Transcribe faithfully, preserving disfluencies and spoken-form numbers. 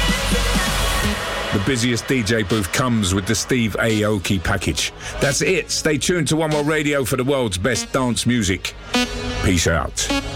The busiest D J booth comes with the Steve Aoki package. That's it. Stay tuned to One World Radio for the world's best dance music. Peace out.